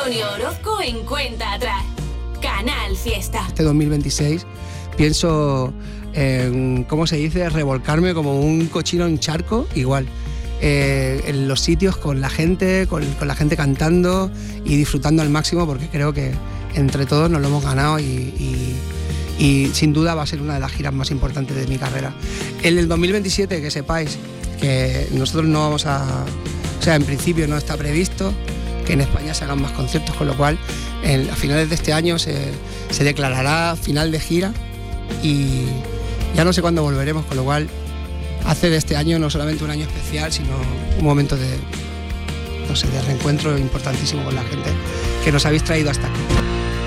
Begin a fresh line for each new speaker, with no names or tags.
Antonio Orozco en Cuenta Atrás. Canal Fiesta.
Este 2026 pienso en, ¿cómo se dice?, revolcarme como un cochino en charco, igual. En los sitios con la gente cantando y disfrutando al máximo, porque creo que entre todos nos lo hemos ganado y sin duda va a ser una de las giras más importantes de mi carrera. En el 2027, que sepáis que nosotros no vamos a... O sea, en principio no está previsto que en España se hagan más conciertos, con lo cual a finales de este año se declarará final de gira y ya no sé cuándo volveremos, con lo cual hace de este año no solamente un año especial, sino un momento de reencuentro importantísimo con la gente que nos habéis traído hasta aquí.